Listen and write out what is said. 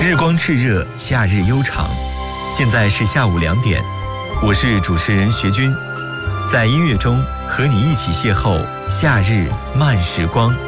日光炽热，夏日悠长。现在是下午2点，我是主持人学军，在音乐中和你一起邂逅夏日慢时光。